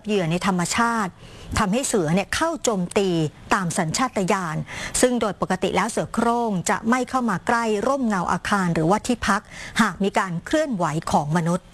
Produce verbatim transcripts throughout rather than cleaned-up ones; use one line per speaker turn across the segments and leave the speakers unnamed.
เหยื่อในธรรมชาติทำให้เสือเนี่ยเข้าโจมตีตามสัญชาตญาณซึ่งโดยปกติแล้วเสือโคร่งจะไม่เข้ามาใกล้ร่มเงาอาคารหรือว่าที่พักหากมีการเคลื่อนไหวของมนุษย์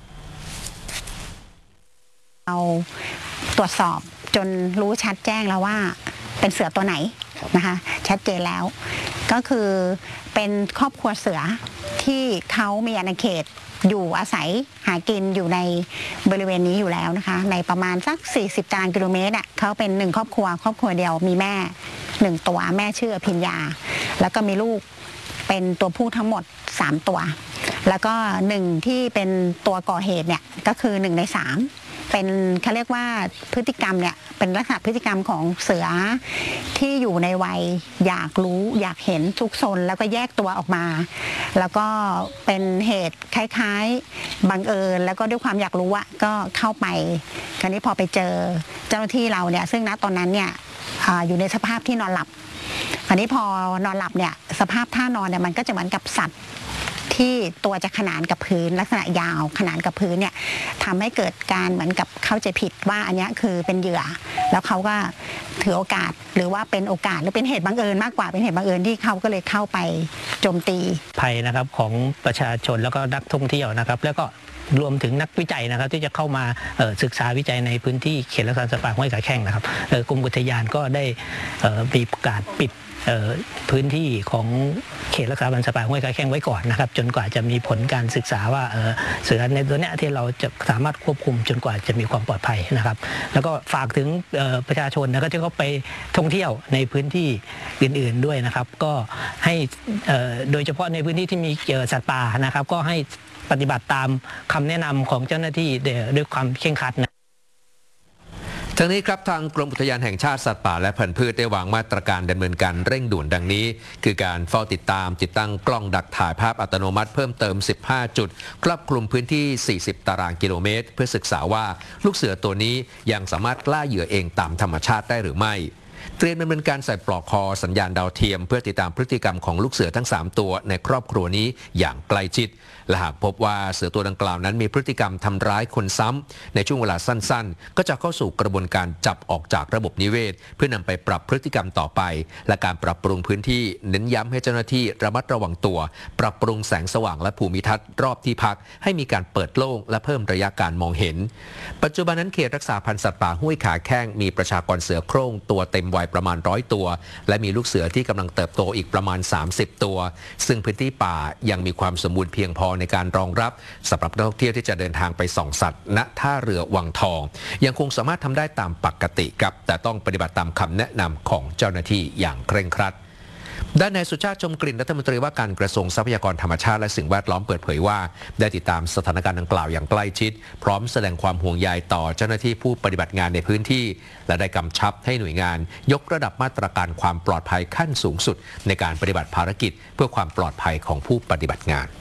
เราตรวจสอบจนรู้ชัดแจ้งแล้วว่าเป็นเสือตัวไหนนะคะชัดเจนแล้วก็คือเป็นครอบครัวเสือที่เขามีอาณาเขตอยู่อาศัยหากินอยู่ในบริเวณนี้อยู่แล้วนะคะในประมาณสักสี่สิบตารางกิโลเมตรอ่ะเขาเป็นหนึ่งครอบครัวครอบครัวเดียวมีแม่หนึ่งตัวแม่ชื่ออภิญญาแล้วก็มีลูกเป็นตัวผู้ทั้งหมดสามตัวแล้วก็หนึ่งที่เป็นตัวก่อเหตุเนี่ยก็คือหนึ่งในสามเป็นเขาเรียกว่าพฤติกรรมเนี่ยเป็นลักษณะพฤติกรรมของเสือที่อยู่ในวัยอยากรู้อยากเห็นทุกซนแล้วก็แยกตัวออกมาแล้วก็เป็นเหตุคล้ายๆบังเอิญแล้วก็ด้วยความอยากรู้อะก็เข้าไปคราวนี้พอไปเจอเจ้าหน้าที่เราเนี่ยซึ่งณตอนนั้นเนี่ยอยู่ในสภาพที่นอนหลับคราวนี้พอนอนหลับเนี่ยสภาพท่านอนเนี่ยมันก็จะเหมือนกับสัตว์ที่ตัวจะขนานกับพื้นลักษณะยาวขนานกับพื้นเนี่ยทำให้เกิดการเหมือนกับเข้าใจผิดว่าอันนี้คือเป็นเหยื่อแล้วเขาก็ถือโอกาสหรือว่าเป็นโอกาสหรือเป็นเหตุบังเอิญมากกว่าเป็นเหตุบังเอิญที่เขาก็เลยเข้าไปโจมตี
ภัยนะครับของประชาชนแล้วก็นักท่องเที่ยวนะครับแล้วก็รวมถึงนักวิจัยนะครับที่จะเข้ามาศึกษาวิจัยในพื้นที่เขตรักษาสัตว์ป่าห้วยขาแข้งนะครับกรมอุทยานก็ได้มีประกาศปิดพื้นที่ของเขตรักษาพันธุ์สัตว์ป่าห้วยขาแข้งไว้ก่อนนะครับจนกว่าจะมีผลการศึกษาว่าเสือในตัวนี้ที่เราจะสามารถควบคุมจนกว่าจะมีความปลอดภัยนะครับแล้วก็ฝากถึงประชาชนนะครับที่เขาไปท่องเที่ยวในพื้นที่อื่นๆด้วยนะครับก็ให้โดยเฉพาะในพื้นที่ที่มีสัตว์ป่านะครับก็ให้ปฏิบัติตามคำแนะนำของเจ้าหน้าที่ด้วยความเคร่งครัดนะ
ทั้งนี้ครับทางกรมอุทยานแห่งชาติสัตว์ป่าและพันธุ์พืชได้วางมาตรการดำเนินการเร่งด่วนดังนี้คือการเฝ้าติดตามติดตั้งกล้องดักถ่ายภาพอัตโนมัติเพิ่มเติมสิบห้าจุดครอบคลุมพื้นที่สี่สิบตารางกิโลเมตรเพื่อศึกษาว่าลูกเสือตัวนี้ยังสามารถล่าเหยื่อเองตามธรรมชาติได้หรือไม่เตรียมดำเนินการใส่ปลอกคอสัญญาณดาวเทียมเพื่อติดตามพฤติกรรมของลูกเสือทั้งสามตัวในครอบครัวนี้อย่างใกล้ชิดและหากพบว่าเสือตัวดังกล่าวนั้นมีพฤติกรรมทำร้ายคนซ้ำในช่วงเวลาสั้นๆก็จะเข้าสู่กระบวนการจับออกจากระบบนิเวศเพื่อนำไปปรับพฤติกรรมต่อไปและการปรับปรุงพื้นที่เน้นย้ำให้เจ้าหน้าที่ระมัดระวังตัวปรับปรุงแสงสว่างและภูมิทัศน์รอบที่พักให้มีการเปิดโล่งและเพิ่มระยะการมองเห็นปัจจุบันนั้นเขตรักษาพันธุ์สัตว์ป่าห้วยขาแข้งมีประชากรเสือโคร่งตัวเต็มวัยประมาณร้อยตัวและมีลูกเสือที่กำลังเติบโตอีกประมาณสามสิบตัวซึ่งพื้นที่ป่ายังมีความสมบูรณ์เพียงพอในการรองรับสำหรับนักท่องเที่ยวที่จะเดินทางไปส่องสัตว์ณท่าเรือวังทองยังคงสามารถทำได้ตามปกติครับแต่ต้องปฏิบัติตามคำแนะนำของเจ้าหน้าที่อย่างเคร่งครัดด้านนายสุชาติชมกลิ่นรัฐมนตรีว่าการกระทรวงทรัพยากรธรรมชาติและสิ่งแวดล้อมเปิดเผยว่าได้ติดตามสถานการณ์ดังกล่าวอย่างใกล้ชิดพร้อมแสดงความห่วงใยต่อเจ้าหน้าที่ผู้ปฏิบัติงานในพื้นที่และได้กำชับให้หน่วยงานยกระดับมาตรการความปลอดภัยขั้นสูงสุดในการปฏิบัติภารกิจเพื่อความปลอดภัยของผู้ปฏิบัติงาน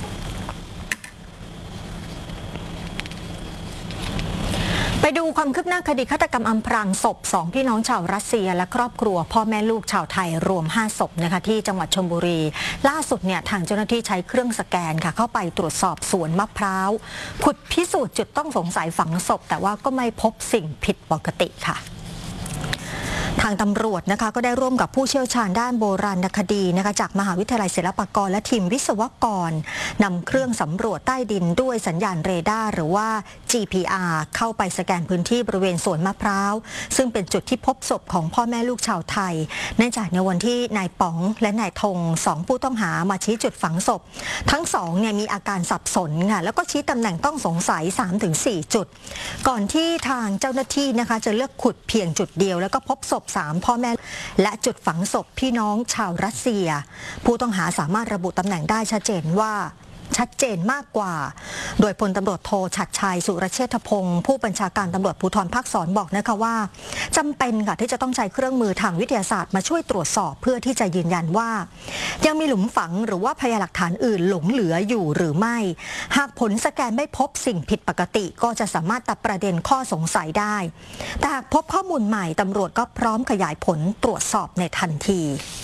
ไปดูความคืบหน้าคดีฆาตกรรมอำพรางศพสองพี่น้องชาวรัสเซียและครอบครัวพ่อแม่ลูกชาวไทยรวมห้าศพนะคะที่จังหวัดชลบุรีล่าสุดเนี่ยทางเจ้าหน้าที่ใช้เครื่องสแกนค่ะเข้าไปตรวจสอบสวนมะพร้าวขุดพิสูจน์จุดต้องสงสัยฝังศพแต่ว่าก็ไม่พบสิ่งผิดปกติค่ะทางตำรวจนะคะก็ได้ร่วมกับผู้เชี่ยวชาญด้านโบราณคดีนะคะจากมหาวิทยาลัยศิลปากรและทีมวิศวกรนำเครื่องสำรวจใต้ดินด้วยสัญญาณเรดาร์หรือว่า จี พี อาร์ เข้าไปสแกนพื้นที่บริเวณสวนมะพร้าวซึ่งเป็นจุดที่พบศพของพ่อแม่ลูกชาวไทยเนื่องจากในวันที่นายป๋องและนายธงสองผู้ต้องหามาชี้จุดฝังศพทั้งสองเนี่ยมีอาการสับสนค่ะแล้วก็ชี้ตำแหน่งต้องสงสัย สามถึงสี่ จุดก่อนที่ทางเจ้าหน้าที่นะคะจะเลือกขุดเพียงจุดเดียวแล้วก็พบศพสามพ่อแม่และจุดฝังศพพี่น้องชาวรัสเซียผู้ต้องหาสามารถระบุตำแหน่งได้ชัดเจนว่าชัดเจนมากกว่าโดยพลตำรวจโทฉัตรชัยสุรเชษฐพงศ์ผู้บัญชาการตำรวจภูธรภาคสองบอกนะคะว่าจำเป็นค่ะที่จะต้องใช้เครื่องมือทางวิทยาศาสตร์มาช่วยตรวจสอบเพื่อที่จะยืนยันว่ายังมีหลุมฝังหรือว่าพยานหลักฐานอื่นหลงเหลืออยู่หรือไม่หากผลสแกนไม่พบสิ่งผิดปกติก็จะสามารถตัดประเด็นข้อสงสัยได้แต่หากพบข้อมูลใหม่ตำรวจก็พร้อมขยายผลตรวจสอบในทันที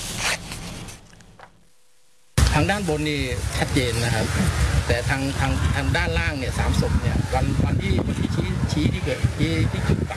ทางด้านบนนี่ชัดเจนนะครับแต่ทางทางทางด้านล่างเนี่ยสามศพเนี่ยวันวันที่วันที่ชี้ชี้ที่เกิดที่ที่จุดฝัง